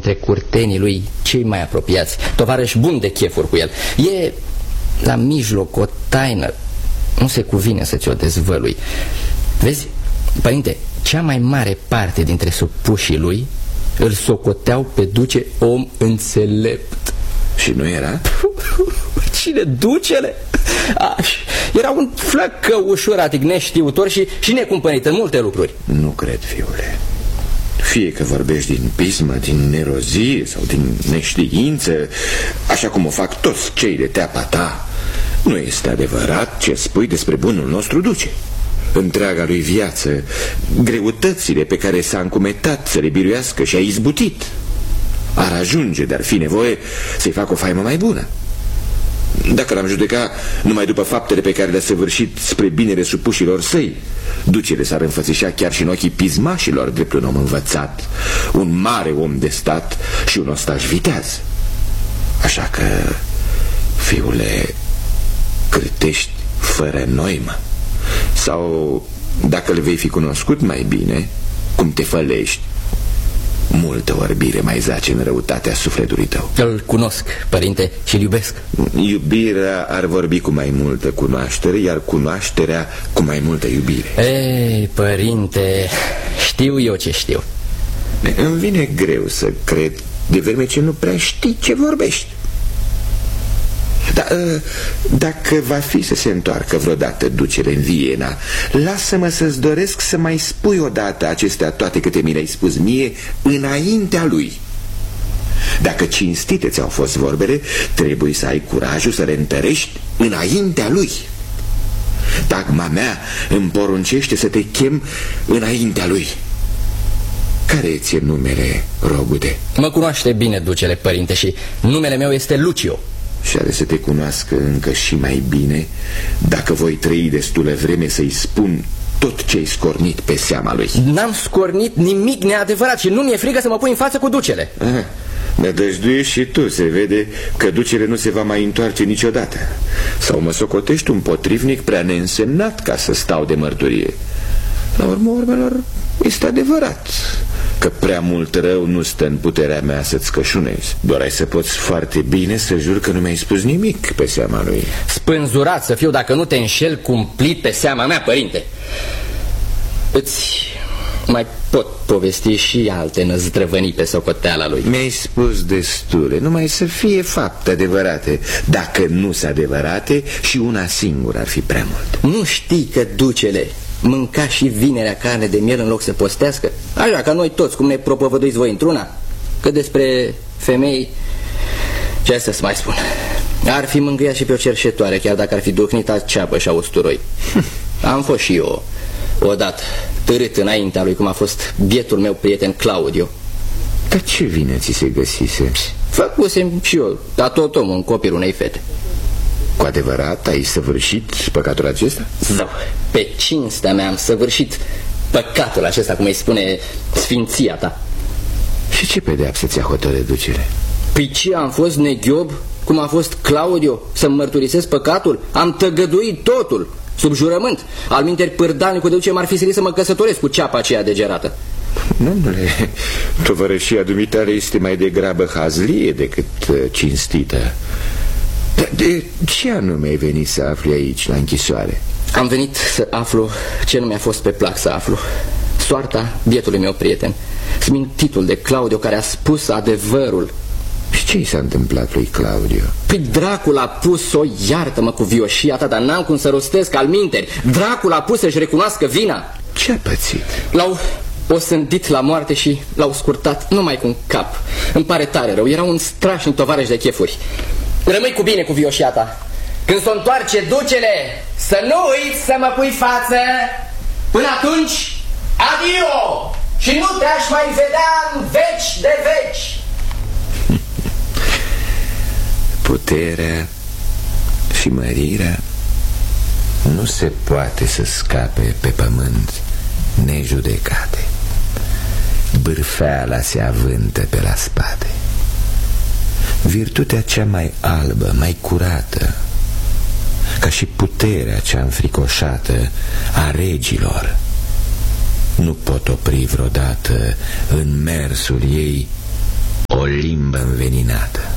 dintre curtenii lui cei mai apropiați, tovarăși bun de chefuri cu el. E la mijloc o taină, nu se cuvine să ți-o dezvălui. Vezi, părinte, cea mai mare parte dintre supușii lui îl socoteau pe duce om înțelept. Și nu era? Cine? Ducele? Era un flăcăușuratic neștiutor și necumpănit în multe lucruri. Nu cred, fiule. Fie că vorbești din pismă, din nerozie sau din neștiință, așa cum o fac toți cei de teapa ta, nu este adevărat ce spui despre bunul nostru duce. Întreaga lui viață, greutățile pe care s-a încumetat să le biruiască și a izbutit, ar ajunge, dar fi nevoie, să-i facă o faimă mai bună. Dacă l-am judecat numai după faptele pe care le-a săvârșit spre binele supușilor săi, ducele s-ar înfățișa chiar și în ochii pismașilor drept un om învățat, un mare om de stat și un ostaș viteaz. Așa că, fiule, cârtești fără noimă. Sau, dacă le vei fi cunoscut mai bine, cum te fălești, multă orbire mai zace în răutatea sufletului tău. Îl cunosc, părinte, și îl iubesc. Iubirea ar vorbi cu mai multă cunoaștere, iar cunoașterea cu mai multă iubire. Ei, părinte, știu eu ce știu. Îmi vine greu să cred, de vreme ce nu prea știi ce vorbești. Dar dacă va fi să se întoarcă vreodată ducele în Viena, lasă-mă să-ți doresc să mai spui odată acestea toate câte mi le-ai spus mie înaintea lui. Dacă cinstite ți-au fost vorbele, trebuie să ai curajul să le întărești înaintea lui. Tagma mea îmi poruncește să te chem înaintea lui. Care ți-e numele, Rogude? Mă cunoaște bine ducele, părinte, și numele meu este Lucio. Și are să te cunoască încă și mai bine dacă voi trăi destulă vreme să-i spun tot ce-ai scornit pe seama lui. N-am scornit nimic neadevărat și nu mi-e frică să mă pui în față cu ducele. Nădăjduiești și tu, se vede că ducele nu se va mai întoarce niciodată. Sau mă socotești un potrivnic prea neînsemnat ca să stau de mărturie. La urmă urmelor, este adevărat că prea mult rău nu stă în puterea mea să-ți cășunezi. Doar ai să poți foarte bine să jur că nu mi-ai spus nimic pe seama lui. Spânzurat să fiu dacă nu te înșel cumplit pe seama mea, părinte. Îți mai pot povesti și alte năzdrăvănii pe socoteala lui. Mi-ai spus destule, numai să fie fapte adevărate. Dacă nu sunt adevărate, și una singură ar fi prea mult. Nu știi că ducele mânca și vinerea carne de miel în loc să postească? Așa ca noi toți, cum ne propovăduiți voi într-una. Că despre femei, ce să-ți mai spun, ar fi mângâiat și pe o cerșetoare, chiar dacă ar fi duhnit a ceapă și a usturoi. Am fost și eu odată târât înaintea lui, cum a fost bietul meu prieten Claudio. Dar ce vine ți se găsise? Făcusem și eu, dar tot omul, un copil unei fete. Cu adevărat ai săvârșit păcatul acesta? Zău, pe cinstea mea am săvârșit păcatul acesta, cum îi spune sfinția ta. Și ce pedeapsă ți-a hotărât ducele? Păi ce, am fost neghiob, cum a fost Claudio, să-mi mărturisesc păcatul? Am tăgăduit totul, sub jurământ. Alminteri pârdalnicul de duce m-ar fi silit să mă căsătoresc cu ceapa aceea degerată. Domnule, tovărășia dumitare este mai degrabă hazlie decât cinstită. De ce anume ai venit să afli aici, la închisoare? Am venit să aflu ce nu mi-a fost pe plac să aflu. Soarta bietului meu prieten, smintitul de Claudio, care a spus adevărul. Și ce i s-a întâmplat lui Claudio? Păi dracul a pus-o, iartă-mă cu vioșia ta, dar n-am cum să rostesc alminteri. Dracul a pus să-și recunoască vina. Ce a pățit? L-au osândit la moarte și l-au scurtat numai cu un cap. Îmi pare tare rău, era un strașnic tovarăș de chefuri. Rămâi cu bine cu vioșia ta. Când s-o întoarce ducele, să nu uiți să mă pui față. Până atunci, adio! Și nu te-aș mai vedea în veci de veci. Puterea și mărirea nu se poate să scape pe pământ nejudecate. Bârfeala se avântă pe la spate. Virtutea cea mai albă, mai curată, ca și puterea cea înfricoșată a regilor, nu pot opri vreodată în mersul ei o limbă înveninată.